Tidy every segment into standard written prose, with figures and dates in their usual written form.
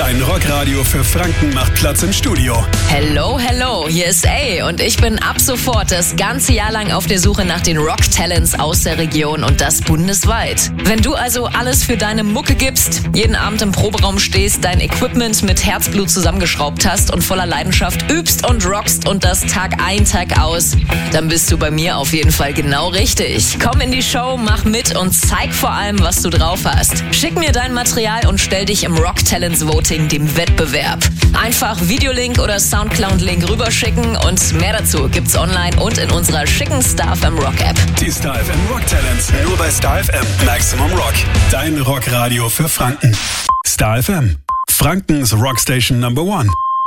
Dein Rockradio für Franken macht Platz im Studio. Hello, hello, hier ist A und ich bin ab sofort das ganze Jahr lang auf der Suche nach den Rock-Talents aus der Region und das bundesweit. Wenn du also alles für deine Mucke gibst, jeden Abend im Proberaum stehst, dein Equipment mit Herzblut zusammengeschraubt hast und voller Leidenschaft übst und rockst und das Tag ein, Tag aus, dann bist du bei mir auf jeden Fall genau richtig. Komm in die Show, mach mit und zeig vor allem, was du drauf hast. Schick mir dein Material und stell dich im Rock-Talents Voting, dem Wettbewerb. Einfach Videolink oder Soundcloud-Link rüberschicken und mehr dazu gibt's online und in unserer schicken Star FM Rock App. Die Star FM Rock Talents, nur bei Star FM Maximum Rock. Dein Rockradio für Franken. Star FM, Frankens Rockstation Number 1.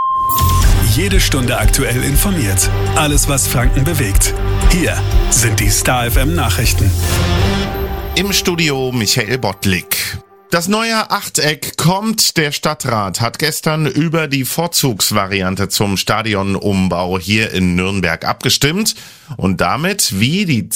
Jede Stunde aktuell informiert. Alles, was Franken bewegt. Hier sind die Star FM Nachrichten. Im Studio Michael Bottlik. Das neue Achteck kommt. Der Stadtrat hat gestern über die Vorzugsvariante zum Stadionumbau hier in Nürnberg abgestimmt und damit, wie die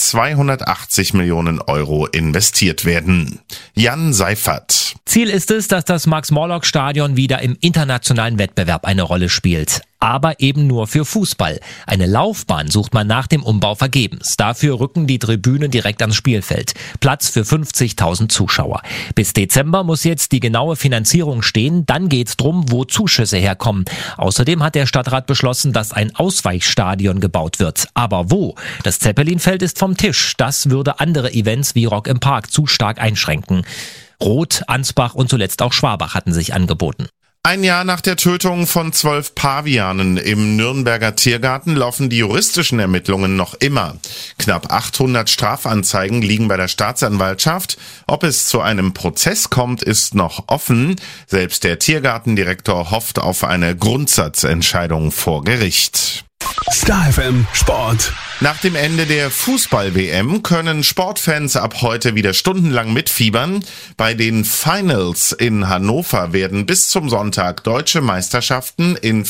280 Millionen Euro investiert werden. Jan Seifert. Ziel ist es, dass das Max-Morlock-Stadion wieder im internationalen Wettbewerb eine Rolle spielt. Aber eben nur für Fußball. Eine Laufbahn sucht man nach dem Umbau vergebens. Dafür rücken die Tribünen direkt ans Spielfeld. Platz für 50.000 Zuschauer. Bis Dezember muss jetzt die genaue Finanzierung stehen. Dann geht's drum, wo Zuschüsse herkommen. Außerdem hat der Stadtrat beschlossen, dass ein Ausweichstadion gebaut wird. Aber wo? Das Zeppelinfeld ist vom Tisch. Das würde andere Events wie Rock im Park zu stark einschränken. Roth, Ansbach und zuletzt auch Schwabach hatten sich angeboten. Ein Jahr nach der Tötung von 12 Pavianen im Nürnberger Tiergarten laufen die juristischen Ermittlungen noch immer. Knapp 800 Strafanzeigen liegen bei der Staatsanwaltschaft. Ob es zu einem Prozess kommt, ist noch offen. Selbst der Tiergartendirektor hofft auf eine Grundsatzentscheidung vor Gericht. Star FM Sport. Nach dem Ende der Fußball-WM können Sportfans ab heute wieder stundenlang mitfiebern. Bei den Finals in Hannover werden bis zum Sonntag deutsche Meisterschaften in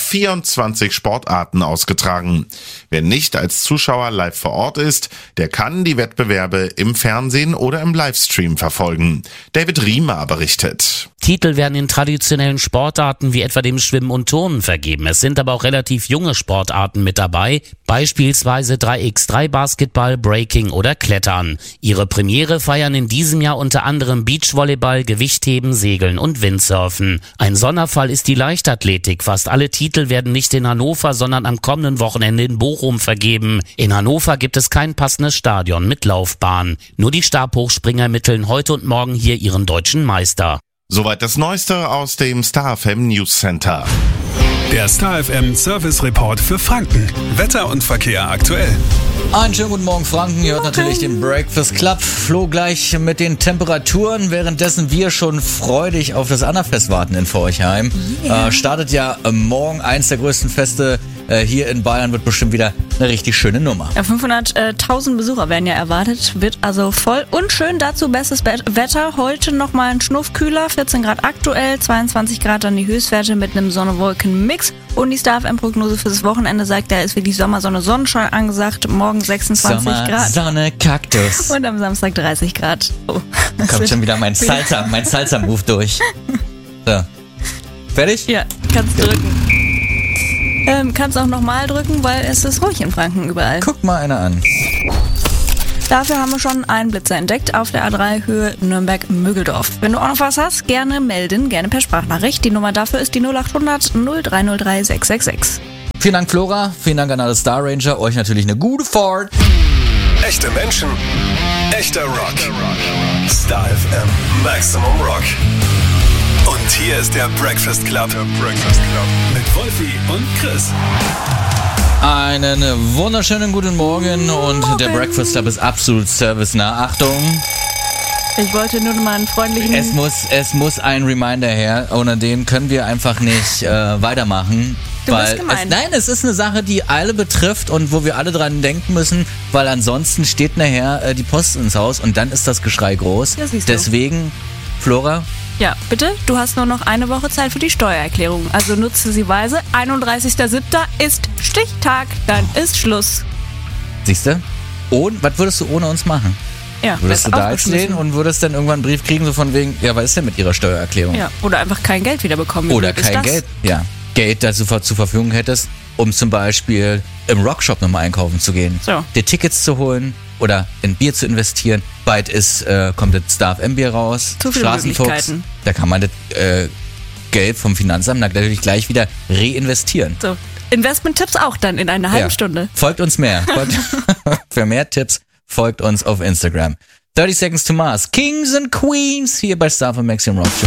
24 Sportarten ausgetragen. Wer nicht als Zuschauer live vor Ort ist, der kann die Wettbewerbe im Fernsehen oder im Livestream verfolgen. David Riemer berichtet. Titel werden in traditionellen Sportarten wie etwa dem Schwimmen und Turnen vergeben. Es sind aber auch relativ junge Sportarten mit dabei, beispielsweise 3x3 Basketball, Breaking oder Klettern. Ihre Premiere feiern in diesem Jahr unter anderem Beachvolleyball, Gewichtheben, Segeln und Windsurfen. Ein Sonderfall ist die Leichtathletik. Fast alle Titel werden nicht in Hannover, sondern am kommenden Wochenende in Bochum vergeben. In Hannover gibt es kein passendes Stadion mit Laufbahn. Nur die Stabhochspringer ermitteln heute und morgen hier ihren deutschen Meister. Soweit das Neueste aus dem Star FM News Center. Der Star FM Service Report für Franken. Wetter und Verkehr aktuell. Einen schönen guten Morgen, Franken. Ihr hört natürlich den Breakfast Club. Flo gleich mit den Temperaturen, währenddessen wir schon freudig auf das Annafest warten in Forchheim. Startet ja morgen eins der größten Feste hier in Bayern, wird bestimmt wieder eine richtig schöne Nummer. Ja, 500.000 Besucher werden ja erwartet, wird also voll und schön. Dazu bestes Wetter. Heute nochmal ein Schnuff kühler, 14 Grad aktuell, 22 Grad dann die Höchstwerte mit einem Sonne-Wolken-Mix. Und die Star FM-Prognose für das Wochenende sagt, da ist wirklich Sommer, Sonne, Sonnenschein angesagt. Morgen 26 Sommer, Grad. Sonne, Kaktus. Und am Samstag 30 Grad. Oh, kommt schon wieder mein Salsa-Move durch. So. Fertig? Ja, kannst drücken. Kannst auch nochmal drücken, weil es ist ruhig in Franken überall. Guck mal einer an. Dafür haben wir schon einen Blitzer entdeckt auf der A3 Höhe Nürnberg-Mögeldorf. Wenn du auch noch was hast, gerne melden, gerne per Sprachnachricht. Die Nummer dafür ist die 0800 0303 666. Vielen Dank, Flora. Vielen Dank an alle Star Ranger. Euch natürlich eine gute Fahrt. Echte Menschen, echter Rock. Star FM Maximum Rock. Und hier ist der Breakfast Club. Mit Wolfi und Chris. Einen wunderschönen guten Morgen und der Breakfast Club ist absolut servicenah. Achtung! Ich wollte nur mal einen freundlichen... Es muss ein Reminder her, ohne den können wir einfach nicht weitermachen. Du bist gemein. Es ist eine Sache, die alle betrifft und wo wir alle dran denken müssen, weil ansonsten steht nachher die Post ins Haus und dann ist das Geschrei groß. Ja, siehst du. Deswegen, Flora... Ja, bitte, du hast nur noch eine Woche Zeit für die Steuererklärung. Also nutze sie weise. 31.07. ist Stichtag, dann ist Schluss. Siehst du? Und was würdest du ohne uns machen? Ja, Würdest du da jetzt aufgeschmissen. sehen und würdest dann irgendwann einen Brief kriegen, so von wegen, ja, was ist denn mit ihrer Steuererklärung? Ja, oder einfach kein Geld wieder bekommen. Wie Oder blöd ist kein das? Geld, ja. Geld, das du zur Verfügung hättest, um zum Beispiel im Rockshop nochmal einkaufen zu gehen, So. dir Tickets zu holen oder in Bier zu investieren. Bald kommt das Starf-M-Bier raus, Zu viele Straßenfuchs. Möglichkeiten. Da kann man das Geld vom Finanzamt natürlich gleich wieder reinvestieren. So. Investment-Tipps auch dann in einer halben Ja. Stunde. Folgt uns mehr. Für mehr Tipps folgt uns auf Instagram. 30 Seconds to Mars, Kings and Queens hier bei Starf und Maximum Rock.